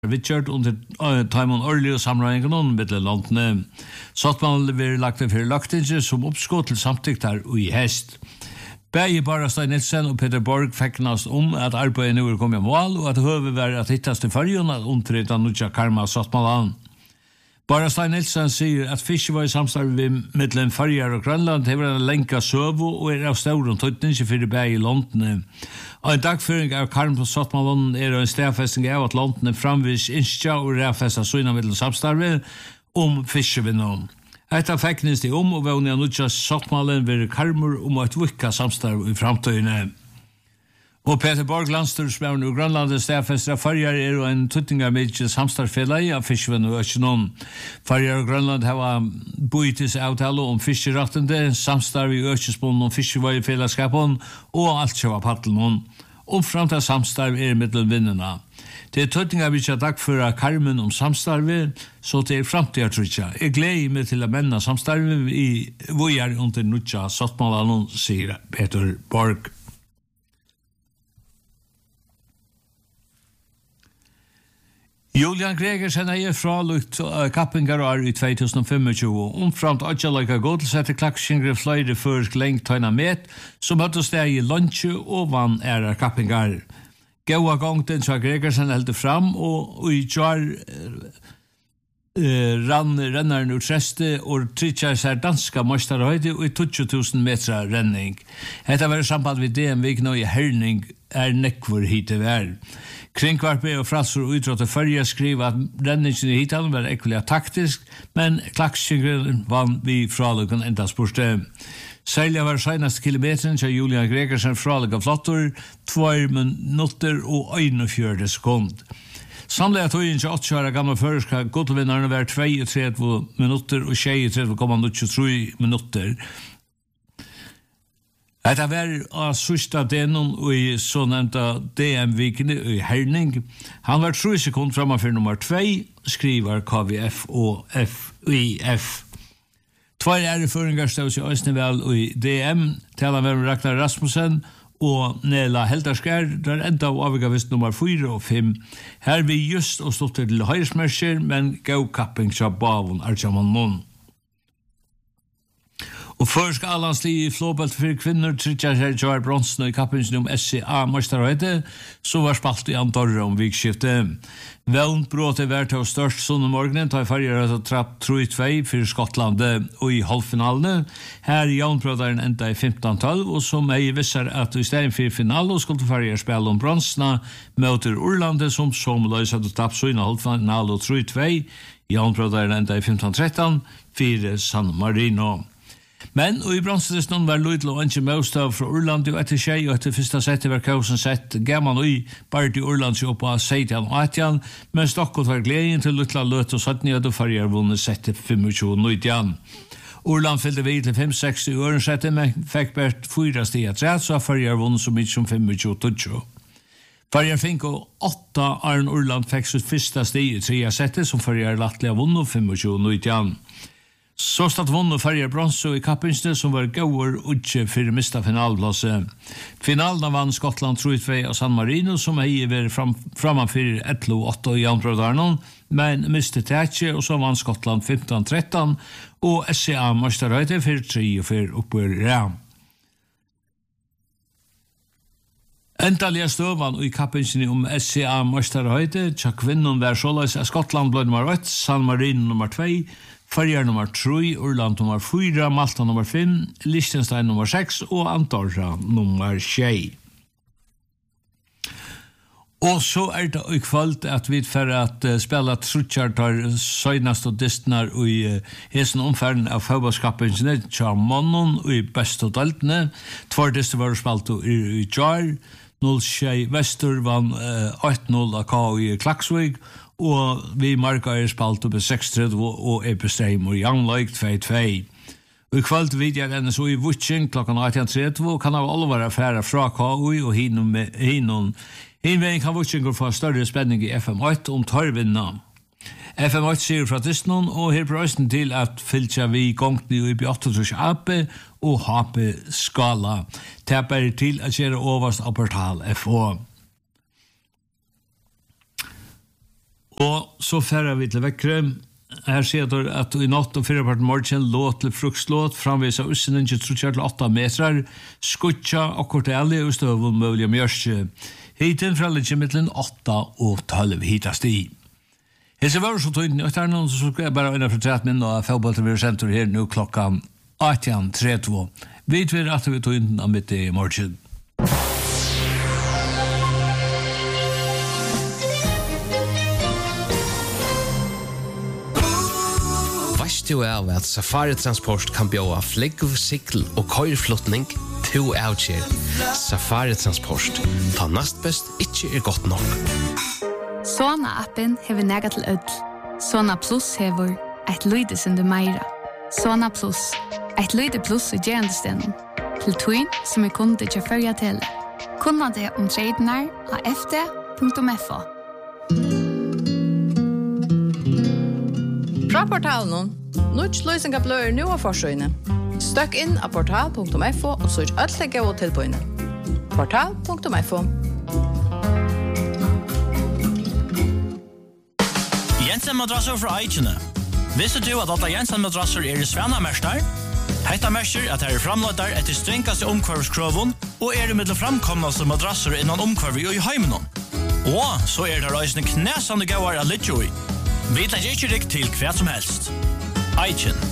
Richard under Timon Early og samrådingen om middelandene. Sottmannen blir lagt for lagtinge som oppskått til samtidig her og i hest. Begge Barastad Nilsen og Peter Borg fekknast at arbeidet nå kommet i mål, og at høvet var at hittast til fargen at omtreda nudja karma Sottmannen. Barastad Nilsen sier at Fischer var i samstarv ved middelen Farjar og Grønland, det var en lenka søvo og av stauren tøytninge for begge i London. Og en dagføring av karm på Sottmannen en stedfesting av at London framvis innskja og ræfesta søgna middelen samstarve Fischer ved noen. Etter fekknist og vågnig av nudja Sottmannen ved karmur et vikka samstarv i framtøyene. Og Peter Borg, landstyrsmævren og Grønlandet stedfester Farjar og en tøttinga med samstarvfellag av Fischervenn og Økjenon. Farjar og Grønland har bøytis avtale om fiskerettende, samstarv i Økjesbonden og fiskerveifelagskapen og alt kjøva paddelen. Omframt av samstarv middelen vinnerne. Det tøttinga med dagføra karmen om samstarve, så det framtida trutja. Jeg gleder meg til å menna samstarve i vojar under nudja Sottmannen, sier Peter Borg. Julian Gregersen fralukt kappingar i 2025, omframt Adjalaika Godelsette klakkskingre fløyre førsk lengt tøyna met, som høtte steg i lunsje og vann kappingar. Gaua gongten så Gregersen heldte fram, og i jar rennaren ut reste og tritjar seg danska møystarhøyde og i 20.000 meter renning. Hetta var samband við DM-vikna i Herning nekvur hite vær. Kringvarpe og frasur og utrådte førje skriva at renningen i hitan var ekvelig taktisk, men klakkskingren vann vi fralukken enda spørste. Særlig var seneste kilometeren til Julian Gregersen fralukka flottur, 2 minutter og 41 sekund. Samlega tøyen til 8 år gamle førerska godvinnerne var 32 minutter og 32,23 minutter. Dette var av sørsta denon i så nevnta DM-vikene i Herning. Han var 3 sekund framfor nummer 2, skriver KVF og FIF. 2 æreføringar stod seg Østnevel i DM, taler med Ragnar Rasmussen og Nela Heldarskær, der enda avgavist nummer 4 og 5. Her vi just og stod til høyresmersker, men gav kapping seg bavun Arjaman. Og først Allandsli i flåbelt for kvinner tritjar her Joar Bronsen i kappingen om SCA Møystarhøyde, så var spalt i Andorra om vikskiftet. Vågnbråtet var til størst sånne morgenen, ta i farger og trapp 3-2 for Skottlandet og i halvfinalene. Her Jaunbrøderen enda i 15-12, og som visser at i stedet for finale skulle farger spille om bronsene, møter Orlandet som løs hadde tapp så inne halvfinale og 3-2. Jaunbrøderen enda i 15-13 for San Marino. Men og i bronslistan var Ludl og Anke Maustav fra Orland og etter tjei og etter første settet var kausen sett gaman og i bare til Orland seg opp av 17 og 18, men Stokkot var gleden til Lutla Løt og 17 og farger vunnet settet 25-19. Orland fyllde vi til 5-6 i årensettet, men fikk bært 4 stiger trett, så farger vunnet så mye som 25-20. Farger fink og 8 Arne Orland fikk sitt første stig i 3 settet, som farger lattelig vunnet 25-19. Så stod vunnet Farger Bronso i kappingene som var gauer utje for mista finalplasset. Finalen vann Skottland 3-2 og San Marino som var framfor 11-8 i Jaunbrøderen, men miste Tætje og så vann Skottland 15-13 og SCA Møystarhøyde 4-3 oppør Ram. Endelig støvann i kappingene om SCA Møystarhøyde, tja kvinnen var såleis at Skottland ble nummer 1, San Marino nummer 2, Farger nummer 3, Orland nummer 4, Malta nummer 5, Liechtenstein nummer 6 og Andorra nummer 6. Og så det i kveld at vi får at spela trutjartar søgnast og distnar i hesen omferden av fotballskapene tja Monnon og i best og daltene. 2 distar var spalt i Jar, 0-6 Vester vann 8-0 av K i Klaksvig, og vi marker spalt oppe 6-3 og Epestein og Youngleik 2-2. Og i kveld vidjer denne så i Vutsching klokken 18.30 og kan av alle være færre fra KUI og hinveien kan Vutsching få større spenning i FM8 om tørrvinna. FM8 sier fra Disney og her prøysten til at fylltja vi gongtni i B8 AP og HP Skala. Tapper til at gjøre overst av portal FO. Og så færer vi til vekkere. Her ser du at i natt og 4 part morgen låt til fruktlåt framvis av ussenen 23-8 meter skutja og kortelig og støvun mulig mjørske. Hiten fra litt 8 og 12 hitast i. Hese var så tøyden, og noen så skal jeg bare innan for 30 min og fotball til senter her nå klokka 18.32. Vet vi at vi tøyden av midt i morgen. Du er at Safari Transport kan bjóa flegg, sikl og køyrflotning to avkjær. Safari Transport. Ta nast best ikke godt nok. Sona-appen hever nega til ødel. Sona Plus hever et lydesunde meira. Sona Plus. Et lyde plus i gjerandestenen. Til tøyn som kunde til førja tele. Kunna det tradenar av fd.fo. Fra portalen Nuts løsning av bløyer nå av forsøyene. Støkk inn av portal.fo og søk alle gode tilbøyene. Portal.fo. Jensen madrasser fra Eichene. Visste du at alle Jensen madrasser i Svena-mester? Hetta merker at her framløyder etter strengkaste omkvarvskroven og i middel framkomneste madrasser innan omkvarv i heimenon. Og så det reisende knæsande gauar av Lidjoi. Vi legger ikke riktig til hva som helst. Eichen.